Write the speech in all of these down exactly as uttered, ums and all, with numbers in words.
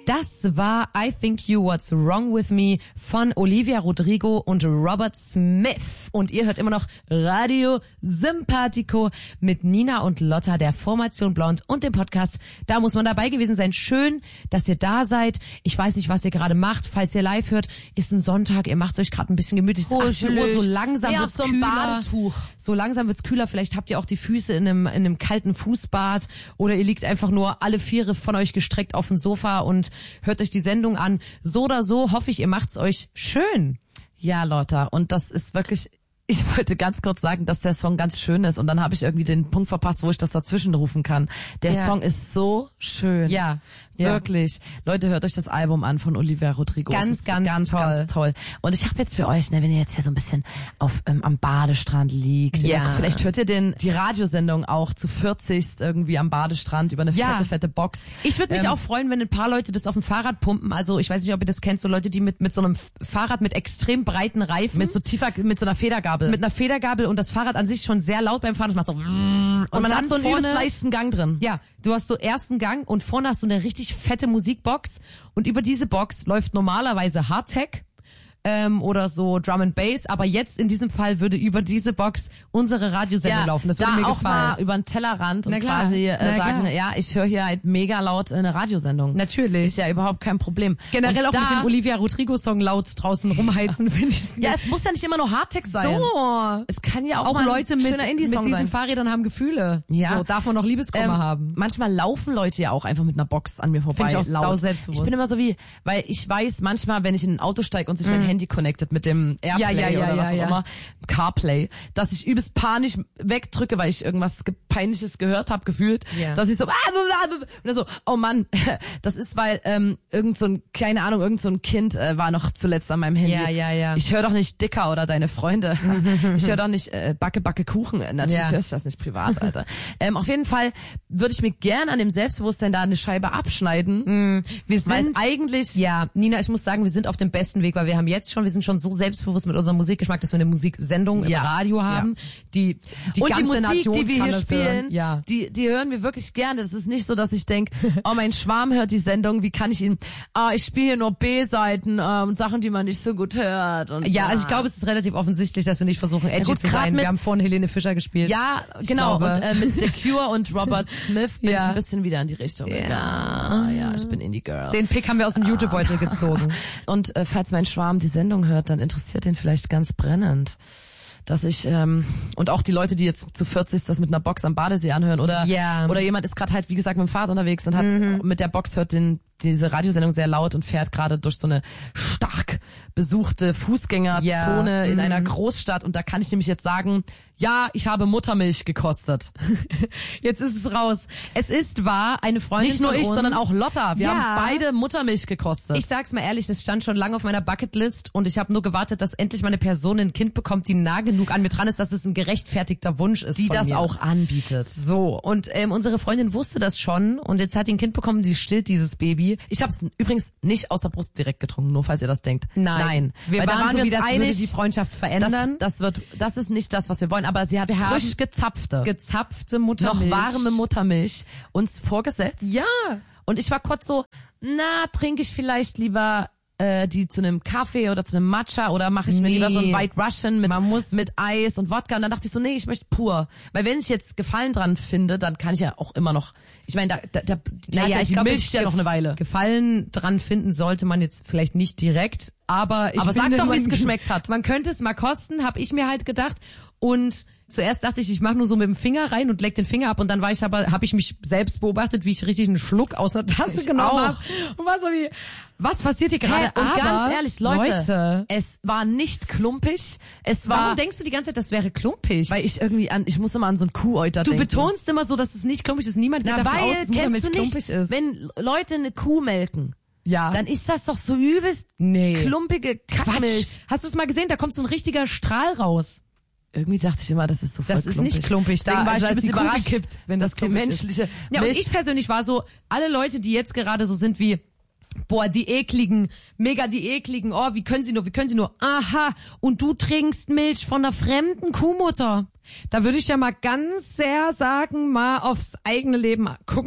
Das war I Think You What's Wrong With Me von Olivia Rodrigo und Robert Smith. Und ihr hört immer noch Radio Sympathico mit Nina und Lotta der Formation Blond und dem Podcast. Da muss man dabei gewesen sein. Schön, dass ihr da seid. Ich weiß nicht, was ihr gerade macht. Falls ihr live hört, ist ein Sonntag. Ihr macht es euch gerade ein bisschen gemütlich. Es ist achtzehn Uhr, so langsam ja, wird's so ein kühler. Badetuch. So langsam wird's kühler. Vielleicht habt ihr auch die Füße in einem, in einem kalten Fußbad oder ihr liegt einfach nur alle Viere von euch gestreckt auf dem Sofa und hört euch die Sendung an. So oder so hoffe ich, ihr macht's euch schön. Ja, Lotta, und das ist wirklich, ich wollte ganz kurz sagen, dass der Song ganz schön ist und dann habe ich irgendwie den Punkt verpasst, wo ich das dazwischen rufen kann. Der Ja. Song ist so schön. Ja. Wirklich. Leute, hört euch das Album an von Olivia Rodrigo. Ganz, es ist ganz ganz, toll. ganz toll. Und ich habe jetzt für euch, ne, wenn ihr jetzt hier so ein bisschen auf ähm, am Badestrand liegt, Ja. vielleicht hört ihr den die Radiosendung auch zu vierzigst irgendwie am Badestrand über eine Ja. fette, fette Box. Ich würde mich Ähm, auch freuen, wenn ein paar Leute das auf dem Fahrrad pumpen. Also ich weiß nicht, ob ihr das kennt, so Leute, die mit mit so einem Fahrrad mit extrem breiten Reifen, mit so tiefer, mit so einer Federgabel. mit einer Federgabel und das Fahrrad an sich schon sehr laut beim Fahren. Das macht so und, und man dann hat so einen vorne, übelst leichten Gang drin. Ja, du hast so ersten Gang und vorne hast du eine richtig fette Musikbox und über diese Box läuft normalerweise Hardtech ähm, oder so Drum and Bass, aber jetzt in diesem Fall würde über diese Box unsere Radiosendung laufen. Das würde da mir auch gefallen. mal über den Tellerrand und Na klar. quasi äh, Na sagen, klar. ja, ich höre hier halt mega laut eine Radiosendung. Natürlich. Ist ja überhaupt kein Problem. Generell und auch da, mit dem Olivia Rodrigo-Song laut draußen rumheizen, finde ich. Ja, es muss ja nicht immer nur Hardtext sein. So. Es kann ja auch, Auch mal Leute ein mit, schöner mit Indie-Song diesen sein. Fahrrädern haben Gefühle. Ja. So, darf man noch Liebeskummer Ähm, haben. Manchmal laufen Leute ja auch einfach mit einer Box an mir vorbei. Find ich auch laut. sau selbstbewusst. Ich bin immer so wie, weil ich weiß manchmal, wenn ich in ein Auto steige und sich mein Handy connectet mit dem Airplay Ja, ja, ja, oder was ja, auch ja. immer, CarPlay, dass ich übelst panisch wegdrücke, weil ich irgendwas ge- Peinliches gehört habe, gefühlt, Ja. dass ich so, und dann so, oh Mann, das ist, weil ähm, irgend so ein, keine Ahnung, irgend so ein Kind äh, war noch zuletzt an meinem Handy. Ja, ja, ja. Ich höre doch nicht Dicker oder deine Freunde. Ich höre doch nicht äh, Backe, Backe, Kuchen. Natürlich Ja. höre ich das nicht privat, Alter. ähm, auf jeden Fall würde ich mir gern an dem Selbstbewusstsein da eine Scheibe abschneiden. Wir Weil sind es eigentlich, ja, Nina, ich muss sagen, wir sind auf dem besten Weg, weil wir haben jetzt schon, wir sind schon so selbstbewusst mit unserem Musikgeschmack, dass wir eine Musiksendung Ja. im Radio haben, die die und ganze die Musik, Nation die wir kann hier das spielen, hören. Ja. die, die hören wir wirklich gerne. Das ist nicht so, dass ich denke, oh, mein Schwarm hört die Sendung, wie kann ich ihn, ah, ich spiele hier nur B-Seiten äh, und Sachen, die man nicht so gut hört. Und, Ja, also ich glaube, es ist relativ offensichtlich, dass wir nicht versuchen, edgy gut, zu grad sein. mit- Wir haben vorhin Helene Fischer gespielt. Ja, Ich genau. glaube. Und äh, mit The Cure und Robert Smith bin Ja. ich ein bisschen wieder in die Richtung Ja. gegangen. Ja, ich bin Indie-Girl. Den Pick haben wir aus dem YouTube-Beutel gezogen. Und äh, falls mein Schwarm die Sendung hört, dann interessiert ihn vielleicht ganz brennend, dass ich ähm, und auch die Leute, die jetzt zu vierzig das mit einer Box am Badesee anhören oder Ja. oder jemand ist gerade halt wie gesagt mit dem Fahrrad unterwegs und hat mit der Box hört den diese Radiosendung sehr laut und fährt gerade durch so eine stark besuchte Fußgängerzone Ja. in einer Großstadt und da kann ich nämlich jetzt sagen, ja, ich habe Muttermilch gekostet. Jetzt ist es raus. Es ist wahr, eine Freundin Nicht nur von ich, uns, sondern auch Lotta. Wir Ja. haben beide Muttermilch gekostet. Ich sag's mal ehrlich, das stand schon lange auf meiner Bucketlist und ich habe nur gewartet, dass endlich mal eine Person ein Kind bekommt, die nah genug an mir dran ist, dass es ein gerechtfertigter Wunsch ist die von das mir. auch anbietet. So, und ähm, unsere Freundin wusste das schon und jetzt hat die ein Kind bekommen, sie stillt dieses Baby. Ich habe es übrigens nicht aus der Brust direkt getrunken, nur falls ihr das denkt. Nein. Wir Weil da waren so, wir wie uns das würde einig, die Freundschaft verändern. Das, das wird, das ist nicht das, was wir wollen. Aber sie hat Wir frisch haben gezapfte, Gezapfte Muttermilch. noch warme Muttermilch uns vorgesetzt. Ja. Und ich war kurz so, na, trinke ich vielleicht lieber äh, die zu einem Kaffee oder zu einem Matcha oder mache ich mir Nee. lieber so ein White Russian mit Man muss- mit Eis und Wodka. Und dann dachte ich so, nee, ich möchte pur. Weil wenn ich jetzt Gefallen dran finde, dann kann ich ja auch immer noch, ich meine, da, da, da die, hat ja, die glaub, Milch ja noch eine Weile. Gefallen dran finden sollte man jetzt vielleicht nicht direkt, aber ich Aber sag finde, doch, wie man- es geschmeckt hat. Man könnte es mal kosten, habe ich mir halt gedacht. Und zuerst dachte ich, ich mache nur so mit dem Finger rein und leck den Finger ab. Und dann war ich aber, habe ich mich selbst beobachtet, wie ich richtig einen Schluck aus einer Tasse Ich genommen auch. habe und war so wie, was passiert hier gerade? Hä? Und Aber, ganz ehrlich, Leute, Leute, es war nicht klumpig. Es war, warum denkst du die ganze Zeit, das wäre klumpig? weil ich irgendwie an, ich muss immer an so einen Kuhäuter du denken. betonst immer so, dass es nicht klumpig ist. Niemand geht Na, davon weil, aus, dass Muttermilch kennst du nicht, klumpig ist. wenn Leute eine Kuh melken, ja. dann ist das doch so übelst Nee. klumpige Kackmilch. Quatsch. Hast du es mal gesehen? Da kommt so ein richtiger Strahl raus. Irgendwie dachte ich immer, das ist so voll Das ist klumpig. nicht klumpig. Deswegen Da- war ich also ein da ist bisschen die Kuh überrascht, gekippt, wenn das dass die klumpig ist. menschliche Ja, und Milch... ich persönlich war so, alle Leute, die jetzt gerade so sind wie, boah, die ekligen, mega die ekligen, oh, wie können sie nur, wie können sie nur, aha, und du trinkst Milch von einer fremden Kuhmutter. Da würde ich ja mal ganz sehr sagen, mal aufs eigene Leben gucken.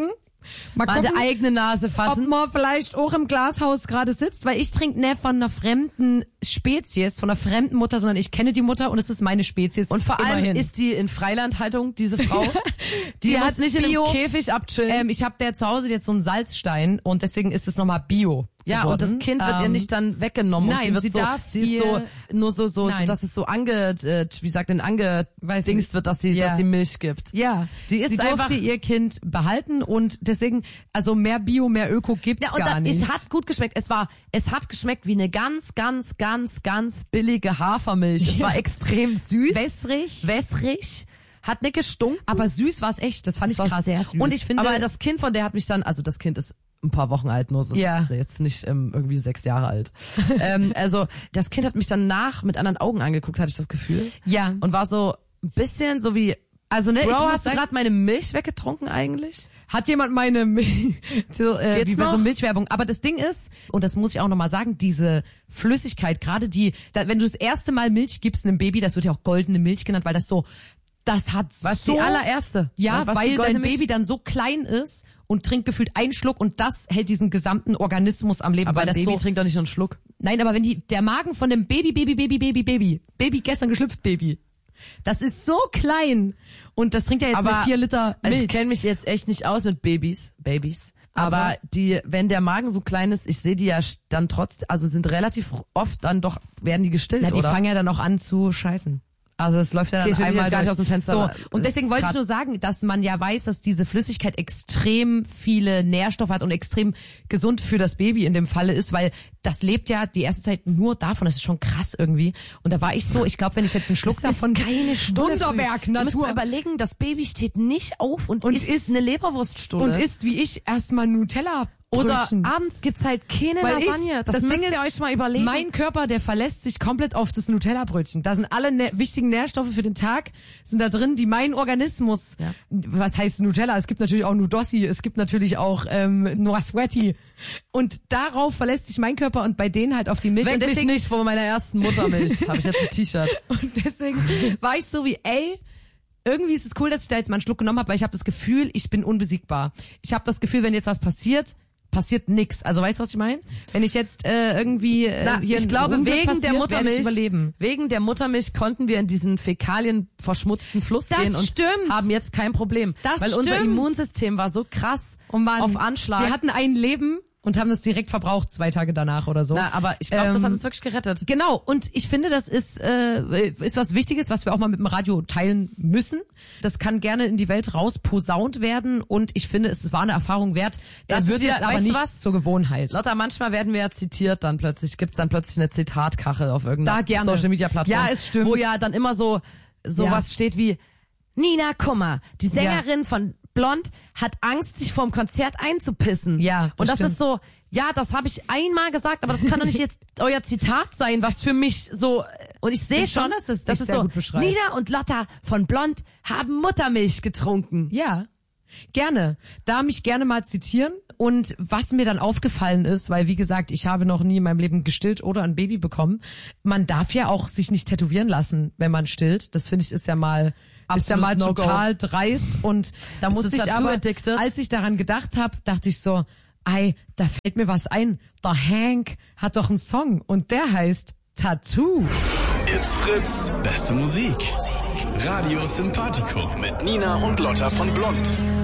Mal Mal gucken, die eigene Nase ob fassen. man vielleicht auch im Glashaus gerade sitzt, weil ich trinke nicht von einer fremden Spezies, von einer fremden Mutter, sondern ich kenne die Mutter und es ist meine Spezies. Und vor allem immerhin. ist die in Freilandhaltung, diese Frau. die Die muss hat nicht in Bio- einem Käfig abchillen. ähm, ich habe der zu Hause jetzt so einen Salzstein und deswegen ist es nochmal Bio. Ja, geworden. und das Kind wird ihr Ähm, nicht dann weggenommen. nein, und sie wird sie so, darf sie ist ihr- so, nur so, so, Nein. dass es so ange, äh, wie sagt denn, Weiß angedingst nicht. wird, dass sie, Ja. dass sie Milch gibt. Ja, Die ist sie durfte einfach- ihr Kind behalten und deswegen, also mehr Bio, mehr Öko gibt's Ja, und gar da, nicht. es hat gut geschmeckt. Es war, es hat geschmeckt wie eine ganz, ganz, ganz, ganz billige Hafermilch. Es war extrem süß. wässrig, wässrig. Hat nicht gestunken. aber süß war's echt. Das fand ich Das war krass. sehr süß. Und ich finde, aber das Kind von der hat mich dann, also das Kind ist ein paar Wochen alt, nur es ist Ja. jetzt nicht ähm, irgendwie sechs Jahre alt. ähm, also das Kind hat mich dann nach mit anderen Augen angeguckt, hatte ich das Gefühl. ja, Und war so ein bisschen so wie, also ne, ich Bro, muss hast du sagen, gerade meine Milch weggetrunken eigentlich? hat jemand meine Mil- so, äh, Geht's wie bei so noch? Milchwerbung. Aber das Ding ist, und das muss ich auch nochmal sagen, diese Flüssigkeit, gerade die, da, wenn du das erste Mal Milch gibst einem Baby, das wird ja auch goldene Milch genannt, weil das so, das hat Was so die allererste? Ja, Was die weil dein goldene Milch? Baby dann so klein ist und trinkt gefühlt einen Schluck und das hält diesen gesamten Organismus am Leben. Aber weil ein das Baby so, trinkt doch nicht nur einen Schluck. Nein, aber wenn die, der Magen von dem Baby, Baby, Baby, Baby, Baby, Baby gestern geschlüpft, Baby, das ist so klein und das trinkt ja jetzt Aber mit vier Liter Milch. Also ich kenne mich jetzt echt nicht aus mit Babys, Babys. Aber, Aber- die, wenn der Magen so klein ist, ich sehe die ja dann trotzdem, also sind relativ oft dann doch, werden die gestillt, Na, die oder? fangen ja dann auch an zu scheißen. Also das läuft ja dann Okay, ich will mich einmal jetzt gar nicht durch. aus dem Fenster, So, aber und es deswegen ist wollte ich grad- nur sagen, dass man ja weiß, dass diese Flüssigkeit extrem viele Nährstoffe hat und extrem gesund für das Baby in dem Falle ist, weil das lebt ja die erste Zeit nur davon. Das ist schon krass irgendwie. Und da war ich so, ich glaube, wenn ich jetzt einen Schluck davon... keine Stunde Wunderwerk, früh. Du musst Natur. mal überlegen, das Baby steht nicht auf und, Und isst, isst- eine Leberwurststulle. und isst wie ich erstmal Nutella. Oder Brötchen. abends gibt's halt keine Weil ich- Lasagne. das das müsst Ding ihr ist, euch mal überlegen. Mein Körper, der verlässt sich komplett auf das Nutella-Brötchen. Da sind alle nä- wichtigen Nährstoffe für den Tag, sind da drin, die mein Organismus, Ja. was heißt Nutella? Es gibt natürlich auch Nudossi, es gibt natürlich auch ähm, Noiswetti. Und darauf verlässt sich mein Körper und bei denen halt auf die Milch. Weck und mich deswegen, nicht vor meiner ersten Muttermilch. Habe ich jetzt ein T-Shirt. und deswegen war ich so wie, ey, irgendwie ist es cool, dass ich da jetzt mal einen Schluck genommen habe, weil ich habe das Gefühl, ich bin unbesiegbar. Ich habe das Gefühl, wenn jetzt was passiert, passiert nix. Also weißt du, was ich meine? Wenn ich jetzt äh, irgendwie äh, Na, hier ich ein glaube, Unglück wegen passiert, der werde Muttermilch, ich überleben. wegen der Muttermilch konnten wir in diesen Fäkalien verschmutzten Fluss Das gehen und stimmt. haben jetzt kein Problem. Das weil unser stimmt. Immunsystem war so krass Und man, auf Anschlag. Wir hatten ein Leben und haben das direkt verbraucht zwei Tage danach oder so. Na, aber ich glaube, das Ähm, hat uns wirklich gerettet. Genau, und ich finde, das ist, äh, ist was Wichtiges, was wir auch mal mit dem Radio teilen müssen. Das kann gerne in die Welt raus posaunt werden und ich finde, es war eine Erfahrung wert. Das, Das wird ist wieder- jetzt aber weißt du nicht was? zur Gewohnheit. Lotta, manchmal werden wir ja zitiert dann plötzlich, gibt's dann plötzlich eine Zitatkachel auf irgendeiner Da gerne. Social Media Plattform. Ja, es stimmt. Wo ja dann immer so sowas Ja. steht wie Nina Kummer, die Sängerin von Blond, hat Angst, sich vorm Konzert einzupissen. Ja, das und das stimmt. ist so, ja, das habe ich einmal gesagt, aber das kann doch nicht jetzt euer Zitat sein, was für mich so, und ich sehe Ich schon, finde schon, dass es das dich ist sehr so, gut beschreibt. Nina und Lotta von Blond haben Muttermilch getrunken. Ja, gerne. Da mich gerne mal zitieren. Und was mir dann aufgefallen ist, weil wie gesagt, ich habe noch nie in meinem Leben gestillt oder ein Baby bekommen, man darf ja auch sich nicht tätowieren lassen, wenn man stillt. Das finde ich ist ja mal ist ja mal Absolutes No-Go. total dreist. Und da Bist musste du ich aber, tattoo-addicted? als ich daran gedacht habe, dachte ich so, ei, da fällt mir was ein. Der Hank hat doch einen Song und der heißt Tattoo. It's Fritz, beste Musik. Radio Sympathico mit Nina und Lotta von Blond.